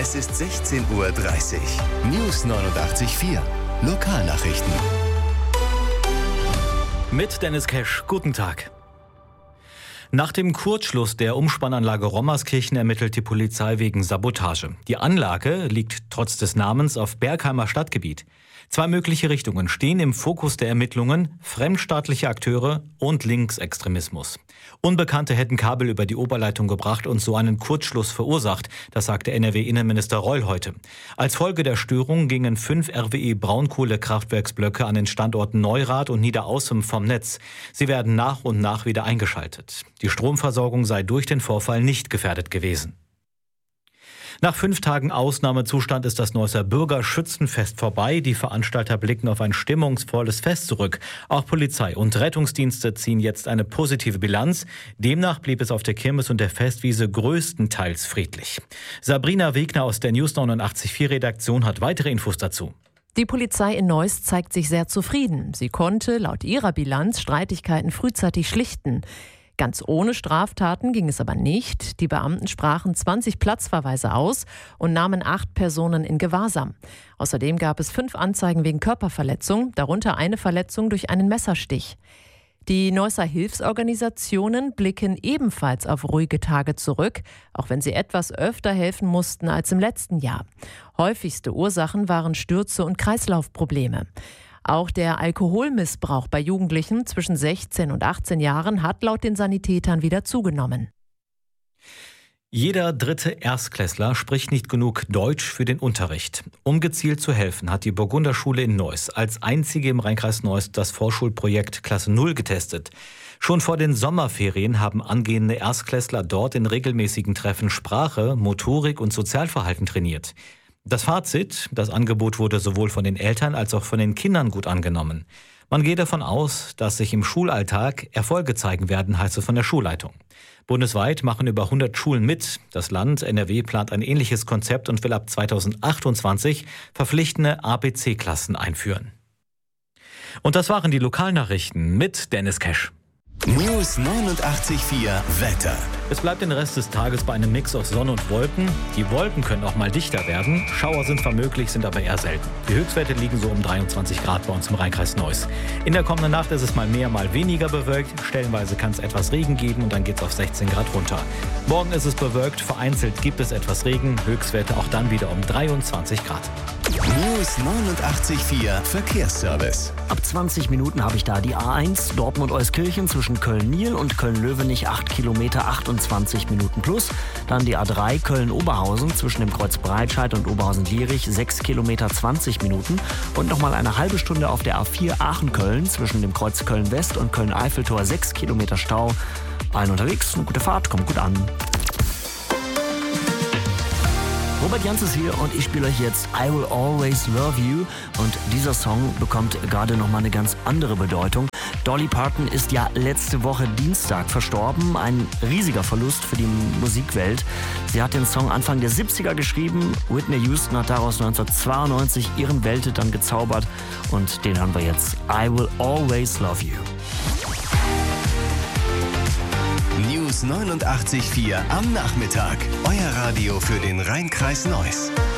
Es ist 16:30 Uhr. News 89.4. Lokalnachrichten. Mit Dennis Kesch. Guten Tag. Nach dem Kurzschluss der Umspannanlage Rommerskirchen ermittelt die Polizei wegen Sabotage. Die Anlage liegt trotz des Namens auf Bergheimer Stadtgebiet. 2 mögliche Richtungen stehen im Fokus der Ermittlungen: fremdstaatliche Akteure und Linksextremismus. Unbekannte hätten Kabel über die Oberleitung gebracht und so einen Kurzschluss verursacht, das sagte NRW-Innenminister Reul heute. Als Folge der Störung gingen 5 RWE-Braunkohlekraftwerksblöcke an den Standorten Neurath und Niederaußem vom Netz. Sie werden nach und nach wieder eingeschaltet. Die Stromversorgung sei durch den Vorfall nicht gefährdet gewesen. Nach 5 Tagen Ausnahmezustand ist das Neusser Bürgerschützenfest vorbei. Die Veranstalter blicken auf ein stimmungsvolles Fest zurück. Auch Polizei und Rettungsdienste ziehen jetzt eine positive Bilanz. Demnach blieb es auf der Kirmes und der Festwiese größtenteils friedlich. Sabrina Wegner aus der News 89.4 Redaktion hat weitere Infos dazu. Die Polizei in Neuss zeigt sich sehr zufrieden. Sie konnte laut ihrer Bilanz Streitigkeiten frühzeitig schlichten. Ganz ohne Straftaten ging es aber nicht. Die Beamten sprachen 20 Platzverweise aus und nahmen 8 Personen in Gewahrsam. Außerdem gab es 5 Anzeigen wegen Körperverletzung, darunter eine Verletzung durch einen Messerstich. Die Neusser Hilfsorganisationen blicken ebenfalls auf ruhige Tage zurück, auch wenn sie etwas öfter helfen mussten als im letzten Jahr. Häufigste Ursachen waren Stürze und Kreislaufprobleme. Auch der Alkoholmissbrauch bei Jugendlichen zwischen 16 und 18 Jahren hat laut den Sanitätern wieder zugenommen. Jeder 3. Erstklässler spricht nicht genug Deutsch für den Unterricht. Um gezielt zu helfen, hat die Burgunderschule in Neuss als einzige im Rheinkreis Neuss das Vorschulprojekt Klasse 0 getestet. Schon vor den Sommerferien haben angehende Erstklässler dort in regelmäßigen Treffen Sprache, Motorik und Sozialverhalten trainiert. Das Fazit: Das Angebot wurde sowohl von den Eltern als auch von den Kindern gut angenommen. Man geht davon aus, dass sich im Schulalltag Erfolge zeigen werden, heißt es von der Schulleitung. Bundesweit machen über 100 Schulen mit. Das Land NRW plant ein ähnliches Konzept und will ab 2028 verpflichtende ABC-Klassen einführen. Und das waren die Lokalnachrichten mit Dennis Kesch. News 89.4 Wetter. Es bleibt den Rest des Tages bei einem Mix aus Sonne und Wolken. Die Wolken können auch mal dichter werden. Schauer sind zwar möglich, sind aber eher selten. Die Höchstwerte liegen so um 23 Grad bei uns im Rheinkreis Neuss. In der kommenden Nacht ist es mal mehr, mal weniger bewölkt. Stellenweise kann es etwas Regen geben und dann geht es auf 16 Grad runter. Morgen ist es bewölkt, vereinzelt gibt es etwas Regen. Höchstwerte auch dann wieder um 23 Grad. News 89.4 Verkehrsservice. Ab 20 Minuten habe ich da die A1 Dortmund-Euskirchen zwischen Köln-Niel und Köln-Löwenich 8 Kilometer 28 Minuten plus. Dann die A3 Köln-Oberhausen zwischen dem Kreuz Breitscheid und Oberhausen-Lierich 6 Kilometer 20 Minuten. Und nochmal eine halbe Stunde auf der A4 Aachen-Köln zwischen dem Kreuz Köln-West und Köln-Eiffeltor 6 Kilometer Stau. Allen unterwegs, eine gute Fahrt, kommt gut an. Robert Jans ist hier und ich spiele euch jetzt I Will Always Love You. Und dieser Song bekommt gerade nochmal eine ganz andere Bedeutung. Dolly Parton ist ja letzte Woche Dienstag verstorben. Ein riesiger Verlust für die Musikwelt. Sie hat den Song Anfang der 70er geschrieben. Whitney Houston hat daraus 1992 ihren Welthit dann gezaubert. Und den hören wir jetzt. I Will Always Love You. News 89.4 am Nachmittag. Euer Radio für den Rheinkreis Neuss.